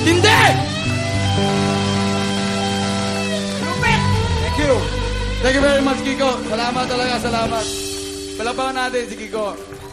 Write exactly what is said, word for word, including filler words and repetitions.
Hindi! Thank you. Thank you very much, Kiko. Salamat talaga, salamat. Palabangan natin si Kiko.